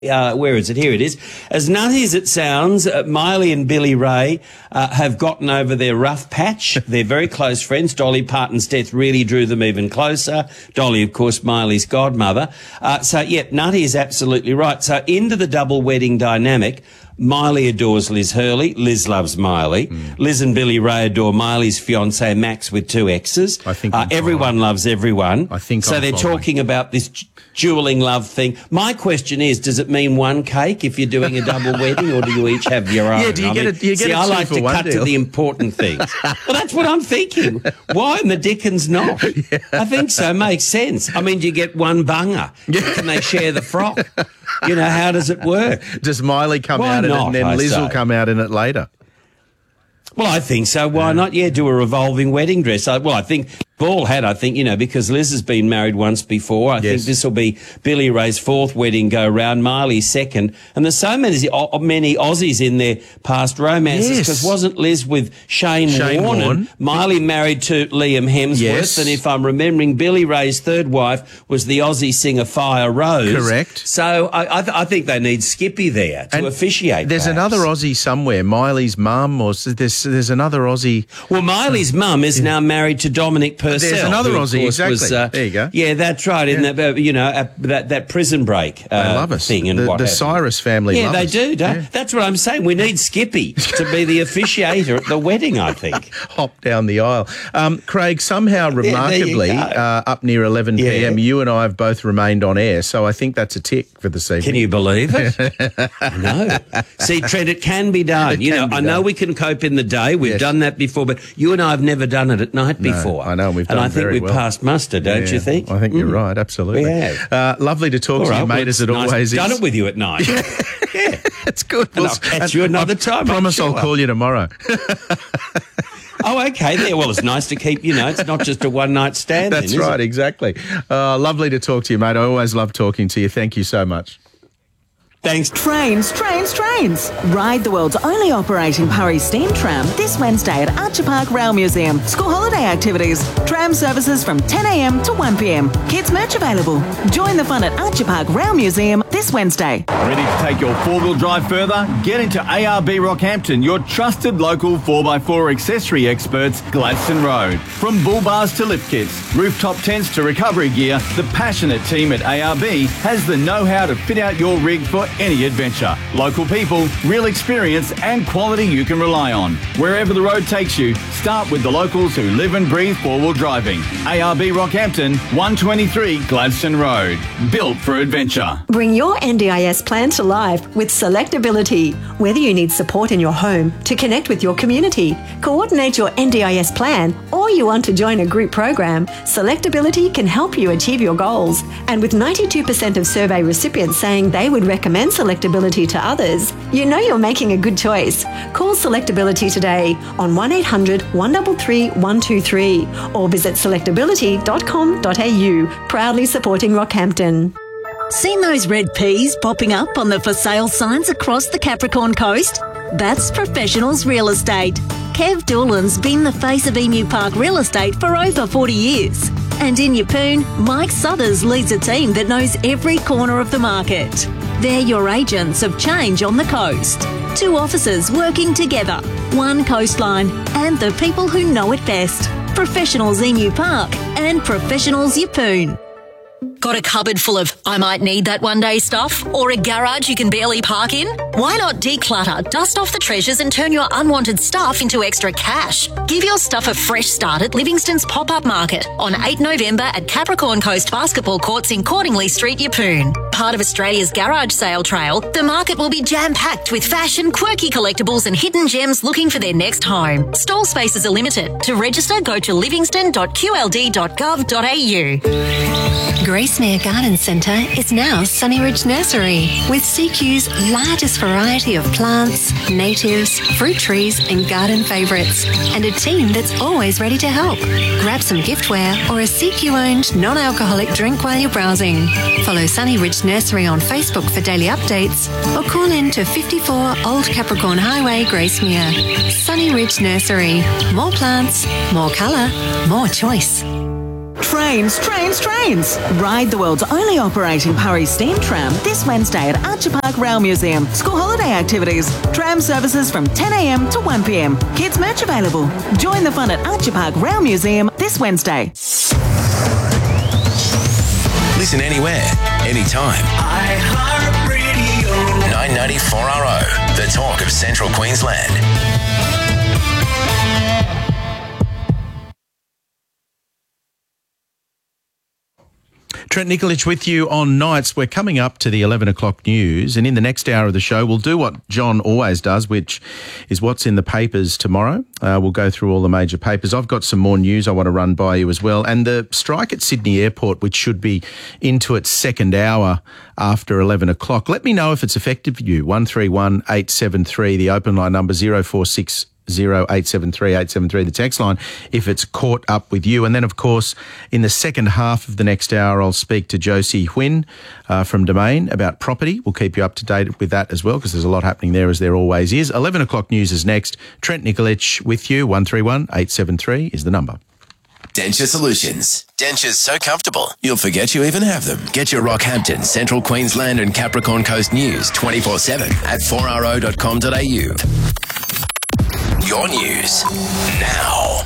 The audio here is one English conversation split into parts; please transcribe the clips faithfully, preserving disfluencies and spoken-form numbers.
Uh, where is it? Here it is. As nutty as it sounds, uh, Miley and Billy Ray uh, have gotten over their rough patch. They're very close friends. Dolly Parton's death really drew them even closer. Dolly, of course, Miley's godmother. Uh, so, yeah, Nutty is absolutely right. So into the double wedding dynamic, Miley adores Liz Hurley. Liz loves Miley. Mm. Liz and Billy Ray adore Miley's fiancé Max with two X's. I think uh, everyone loves everyone. I think so. I'm they're following. talking about this dueling love thing. My question is, does it mean one cake if you're doing a double wedding, or do you each have your own? Yeah, do you I get mean, a, do you get see, a I two like for to one cut deal? to the important things. Well, that's what I'm thinking. Why in the dickens not? Yeah. I think so. Makes sense. I mean, do you get one bunger? Yeah. Can they share the frock? You know, how does it work? Does Miley come Why out in not, it and then I Liz say? will come out in it later? Well, I think so. Why yeah. not? Yeah, do a revolving wedding dress. I, well, I think Ball had, I think, you know, because Liz has been married once before. I yes. think this will be Billy Ray's fourth wedding go round, Miley's second. And there's so many, many Aussies in their past romances, because yes. wasn't Liz with Shane, Shane Warne? Warne? Miley married to Liam Hemsworth. Yes. And if I'm remembering, Billy Ray's third wife was the Aussie singer Fire Rose. Correct. So I, I, th- I think they need Skippy there to and officiate. There's perhaps. another Aussie somewhere, Miley's mum, or there's, there's another Aussie. Well, Miley's mum is now married to Dominic Purcell. There's another who, of Aussie, course, exactly. Was, uh, there you go. Yeah, that's right. In Yeah. that, uh, you know, uh, that that prison break uh, They love us. thing and the, what the have you. Cyrus family Yeah, love they us. do. Don't, Yeah. That's what I'm saying. We need Skippy to be the officiator at the wedding, I think. Hop down the aisle. Um, Craig, somehow, remarkably, Yeah, uh, up near eleven p.m, Yeah. you and I have both remained on air, so I think that's a tick for this evening. Can you believe it? No. See, Trent, it can be done. It you can know, be I done. know we can cope in the day. We've Yes. done that before, but you and I have never done it at night No, before. I know, we've And done I think very we've well. passed muster, don't Yeah, you think? I think you're Mm. right, absolutely. We have. Uh, lovely to talk All to right, you, mate, well, as it it's nice. always Done is. it with you at night. Yeah. It's good. And I'll catch you another time, I I'm promise sure. I'll call you tomorrow. Oh, okay. There. Well, it's nice to keep, you know, it's not just a one-night stand. That's then, is right, it? exactly. Uh, lovely to talk to you, mate. I always love talking to you. Thank you so much. Thanks. Trains, trains, trains. Ride the world's only operating Purry steam tram this Wednesday at Archer Park Rail Museum. School holiday activities. Tram services from ten a.m. to one p.m. Kids merch available. Join the fun at Archer Park Rail Museum this Wednesday. Ready to take your four-wheel drive further? Get into A R B Rockhampton, your trusted local four by four accessory experts, Gladstone Road. From bull bars to lift kits, rooftop tents to recovery gear, the passionate team at A R B has the know-how to fit out your rig for any adventure. Local people, real experience and quality you can rely on. Wherever the road takes you, start with the locals who live and breathe four-wheel driving. A R B Rockhampton, one twenty-three Gladstone Road. Built for adventure. Bring your N D I S plan to life with Selectability. Whether you need support in your home, to connect with your community, coordinate your N D I S plan, or you want to join a group program, Selectability can help you achieve your goals. And with ninety-two percent of survey recipients saying they would recommend Selectability to others, you know you're making a good choice. Call Selectability today on one eight hundred, one three three, one two three or visit selectability dot com dot a u, proudly supporting Rockhampton. Seen those red peas popping up on the for sale signs across the Capricorn coast? That's Professionals Real Estate. Kev Doolan's been the face of Emu Park Real Estate for over forty years. And in Yeppoon, Mike Suthers leads a team that knows every corner of the market. They're your agents of change on the coast. Two officers working together, one coastline, and the people who know it best. Professionals Emu Park and Professionals Yeppoon. Got a cupboard full of I might need that one day stuff? Or a garage you can barely park in? Why not declutter, dust off the treasures and turn your unwanted stuff into extra cash? Give your stuff a fresh start at Livingston's Pop-Up Market on the eighth of November at Capricorn Coast Basketball Courts in Cordingley Street, Yeppoon. Part of Australia's garage sale trail, the market will be jam-packed with fashion, quirky collectibles and hidden gems looking for their next home. Stall spaces are limited. To register, go to livingston dot q l d dot gov dot a u. Gracemere Garden Centre is now Sunny Ridge Nursery, with C Q's largest variety of plants, natives, fruit trees and garden favourites, and a team that's always ready to help. Grab some giftware or a C Q-owned non-alcoholic drink while you're browsing. Follow Sunny Ridge Nursery on Facebook for daily updates or call in to fifty-four Old Capricorn Highway, Gracemere. Sunny Ridge Nursery. More plants, more colour, more choice. Trains, trains, trains. Ride the world's only operating Purry steam tram this Wednesday at Archer Park Rail Museum. School holiday activities. Tram services from ten a m to one p m. Kids merch available. Join the fun at Archer Park Rail Museum this Wednesday. Listen anywhere, anytime. iHeartRadio. nine ninety-four R O, the talk of Central Queensland. Trent Nikolic with you on Nights. We're coming up to the eleven o'clock news, and in the next hour of the show, we'll do what John always does, which is what's in the papers tomorrow. Uh, we'll go through all the major papers. I've got some more news I want to run by you as well. And the strike at Sydney Airport, which should be into its second hour after eleven o'clock. Let me know if it's affected for you. one three one eight seven three, the open line number zero four six zero eight seven three eight seven three, the text line, if it's caught up with you. And then, of course, in the second half of the next hour, I'll speak to Josie Huynh uh, from Domain about property. We'll keep you up to date with that as well, because there's a lot happening there, as there always is. eleven o'clock news is next. Trent Nikolic with you. one three one eight seven three is the number. Denture Solutions. Dentures so comfortable, you'll forget you even have them. Get your Rockhampton, Central Queensland and Capricorn Coast news twenty-four seven at four r o dot com dot a u. Your news now.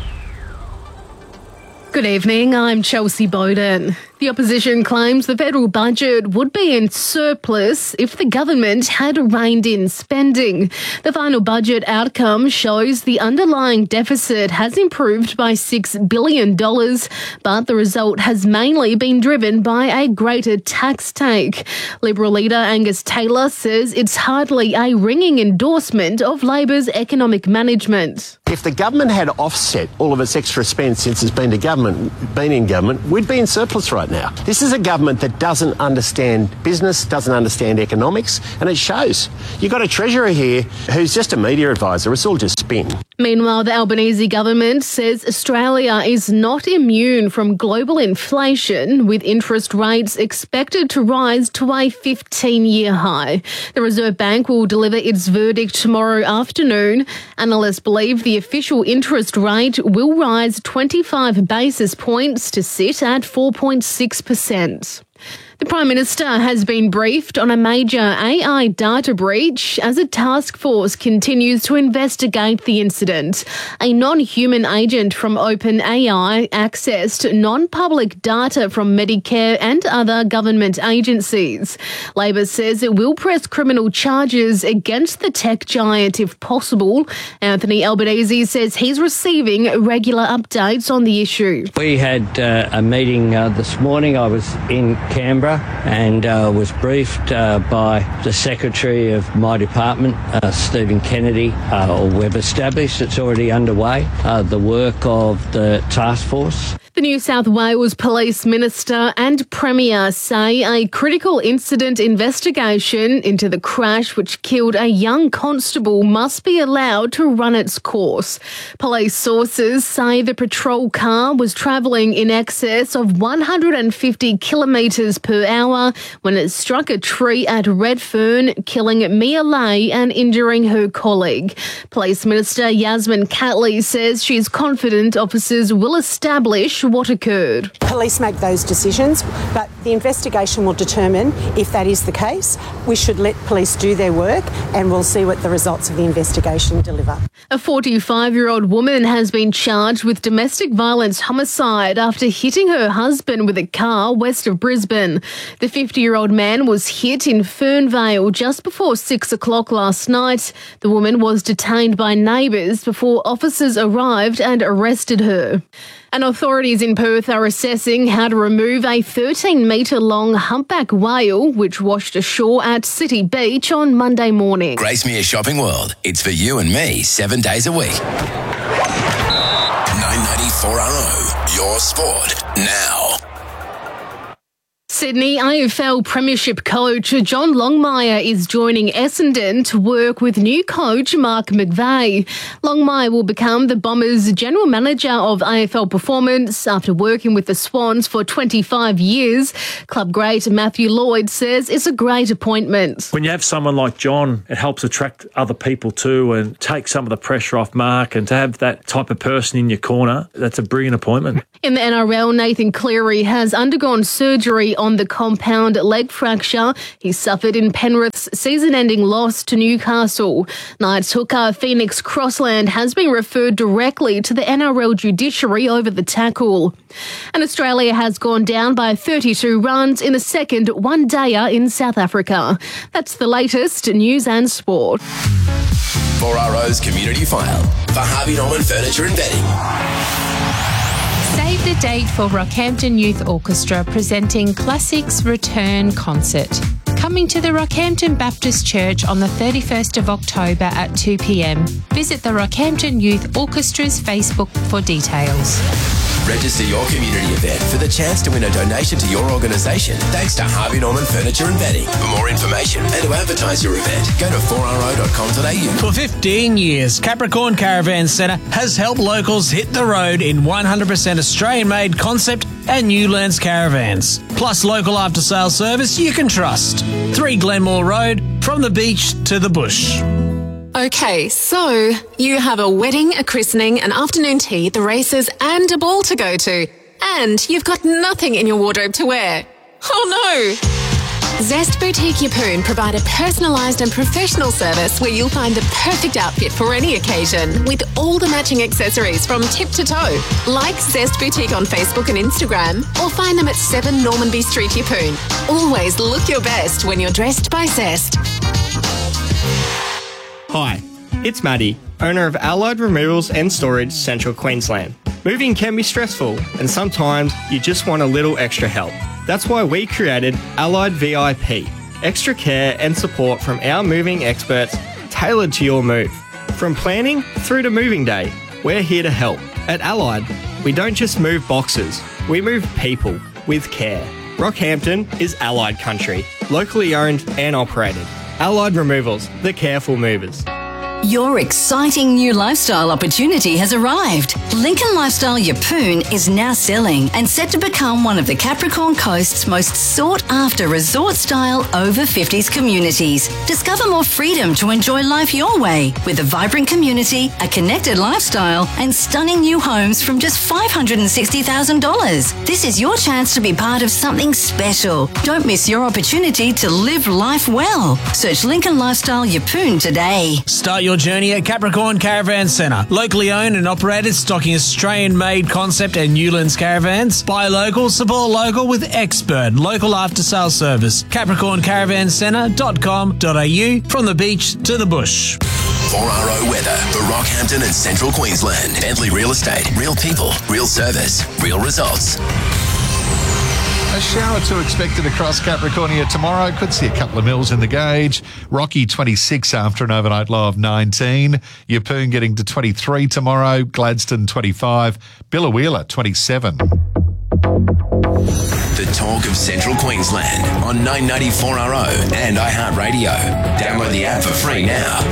Good evening, I'm Chelsea Bowden. The opposition claims the federal budget would be in surplus if the government had reined in spending. The final budget outcome shows the underlying deficit has improved by six billion dollars, but the result has mainly been driven by a greater tax take. Liberal leader Angus Taylor says it's hardly a ringing endorsement of Labor's economic management. If the government had offset all of its extra spend since it's been to government, been in government, we'd be in surplus right now. This is a government that doesn't understand business, doesn't understand economics, and it shows. You've got a treasurer here who's just a media advisor. It's all just spin. Meanwhile, the Albanese government says Australia is not immune from global inflation, with interest rates expected to rise to a fifteen-year high. The Reserve Bank will deliver its verdict tomorrow afternoon. Analysts believe the official interest rate will rise twenty-five basis points to sit at four point six percent. The Prime Minister has been briefed on a major A I data breach as a task force continues to investigate the incident. A non-human agent from OpenAI accessed non-public data from Medicare and other government agencies. Labor says it will press criminal charges against the tech giant if possible. Anthony Albanese says he's receiving regular updates on the issue. We had uh, a meeting uh, this morning. I was in Canberra and uh, was briefed uh, by the Secretary of my department, uh, Stephen Kennedy, uh, or we've established it's already underway, uh, the work of the task force. The New South Wales Police Minister and Premier say a critical incident investigation into the crash which killed a young constable must be allowed to run its course. Police sources say the patrol car was travelling in excess of one hundred fifty kilometres per hour when it struck a tree at Redfern, killing Mia Lay and injuring her colleague. Police Minister Yasmin Catley says she's confident officers will establish what occurred. Police make those decisions, but the investigation will determine if that is the case. We should let police do their work and we'll see what the results of the investigation deliver. A forty-five-year-old woman has been charged with domestic violence homicide after hitting her husband with a car west of Brisbane. The fifty-year-old man was hit in Fernvale just before six o'clock last night. The woman was detained by neighbours before officers arrived and arrested her. And authorities in Perth are assessing how to remove a thirteen-metre-long humpback whale which washed ashore at City Beach on Monday morning. Gracemere Shopping World. It's for you and me seven days a week. nine ninety-four R O. Your sport now. Sydney A F L Premiership coach John Longmire is joining Essendon to work with new coach Mark McVeigh. Longmire will become the Bombers' general manager of A F L performance after working with the Swans for twenty-five years. Club great Matthew Lloyd says it's a great appointment. When you have someone like John, it helps attract other people too and take some of the pressure off Mark, and to have that type of person in your corner, that's a brilliant appointment. In the N R L, Nathan Cleary has undergone surgery on the compound leg fracture he suffered in Penrith's season-ending loss to Newcastle. Knights hooker Phoenix Crossland has been referred directly to the N R L judiciary over the tackle. And Australia has gone down by thirty-two runs in the second one-dayer in South Africa. That's the latest news and sport. four R O's Community File for Harvey Norman Furniture and Bedding. Save the date for Rockhampton Youth Orchestra presenting Classics Return Concert. Coming to the Rockhampton Baptist Church on the thirty-first of October at two p.m. Visit the Rockhampton Youth Orchestra's Facebook for details. Register your community event for the chance to win a donation to your organisation thanks to Harvey Norman Furniture and Bedding. For more information and to advertise your event, go to four r o dot com dot a u. For fifteen years, Capricorn Caravan Centre has helped locals hit the road in one hundred percent Australian-made concept and Newlands caravans. Plus local after-sales service you can trust. three Glenmore Road, from the beach to the bush. Okay, so you have a wedding, a christening, an afternoon tea, the races and a ball to go to. And you've got nothing in your wardrobe to wear. Oh no! Zest Boutique Yeppoon provide a personalised and professional service where you'll find the perfect outfit for any occasion with all the matching accessories from tip to toe. Like Zest Boutique on Facebook and Instagram or find them at seven Normanby Street Yeppoon. Always look your best when you're dressed by Zest. Hi, it's Maddie, owner of Allied Removals and Storage, Central Queensland. Moving can be stressful, and sometimes you just want a little extra help. That's why we created Allied V I P, extra care and support from our moving experts tailored to your move. From planning through to moving day, we're here to help. At Allied, we don't just move boxes, we move people with care. Rockhampton is Allied country, locally owned and operated. Allied Removals, the careful movers. Your exciting new lifestyle opportunity has arrived. Lincoln Lifestyle Yeppoon is now selling and set to become one of the Capricorn Coast's most sought-after resort-style over fifties communities. Discover more freedom to enjoy life your way with a vibrant community, a connected lifestyle and stunning new homes from just five hundred sixty thousand dollars. This is your chance to be part of something special. Don't miss your opportunity to live life well. Search Lincoln Lifestyle Yeppoon today. Start your journey at Capricorn Caravan Centre. Locally owned and operated, stocking Australian-made concept and Newlands caravans. Buy local, support local with expert local after-sales service. capricorn caravan centre dot com dot a u, from the beach to the bush. four R O weather for Rockhampton and Central Queensland. Bentley Real Estate. Real people, real service, real results. A shower or two expected across Capricornia tomorrow. Could see a couple of mils in the gauge. Rocky twenty-six after an overnight low of nineteen. Yeppoon getting to twenty-three tomorrow. Gladstone twenty-five. Billawheeler twenty-seven. The talk of Central Queensland on nine ninety-four R O and iHeartRadio. Download the app for free now.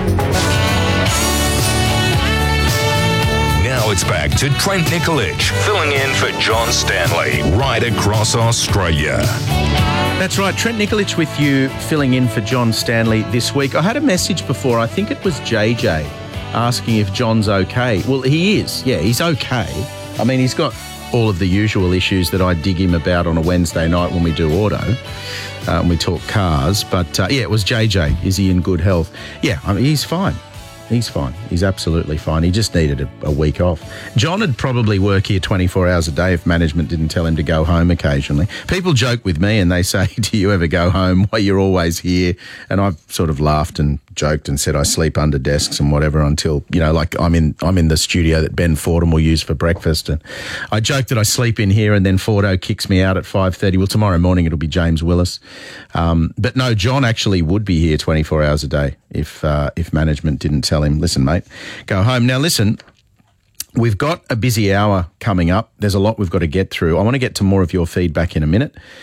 Now it's back to Trent Nikolic, filling in for John Stanley, right across Australia. That's right, Trent Nikolic with you, filling in for John Stanley this week. I had a message before, I think it was J J, asking if John's okay. Well, he is, yeah, he's okay. I mean, he's got all of the usual issues that I dig him about on a Wednesday night when we do auto, uh, and we talk cars. But, uh, yeah, it was J J. Is he in good health? Yeah, I mean, he's fine. He's fine. He's absolutely fine. He just needed a, a week off. John would probably work here twenty-four hours a day if management didn't tell him to go home occasionally. People joke with me and they say, do you ever go home? Why, you're always here. And I've sort of laughed and joked and said I sleep under desks and whatever until, you know, like I'm in I'm in the studio that Ben Fordham will use for breakfast. And I joke that I sleep in here and then Fordo kicks me out at five thirty. Well, tomorrow morning it'll be James Willis. Um, but no, John actually would be here twenty-four hours a day if uh, if management didn't tell him, listen, mate, go home. Now, listen, we've got a busy hour coming up. There's a lot we've got to get through. I want to get to more of your feedback in a minute.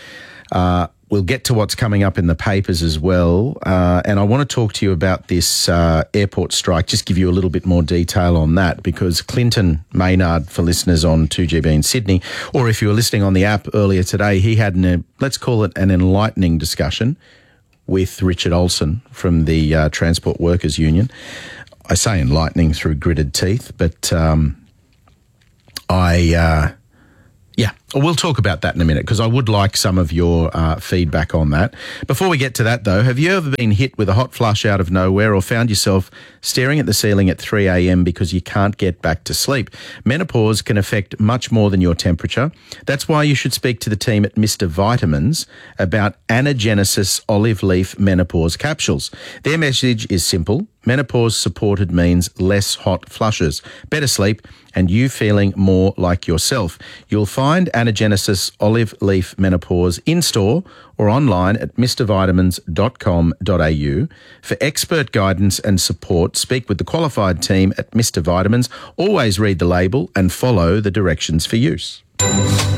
Uh, we'll get to what's coming up in the papers as well. Uh, and I want to talk to you about this uh, airport strike, just give you a little bit more detail on that, because Clinton Maynard, for listeners on two G B in Sydney, or if you were listening on the app earlier today, he had, an, let's call it an enlightening discussion with Richard Olsen from the uh, Transport Workers Union. I say enlightening through gritted teeth, but um, I... Uh, Yeah, we'll talk about that in a minute, because I would like some of your uh, feedback on that. Before we get to that, though, have you ever been hit with a hot flush out of nowhere, or found yourself staring at the ceiling at three a.m. because you can't get back to sleep? Menopause can affect much more than your temperature. That's why you should speak to the team at Mister Vitamins about Anagenesis olive leaf menopause capsules. Their message is simple. Menopause supported means less hot flushes, better sleep, and you feeling more like yourself. You'll find Anagenesis Olive Leaf Menopause in-store or online at mr vitamins dot com dot a u. For expert guidance and support, speak with the qualified team at Mister Vitamins. Always read the label and follow the directions for use.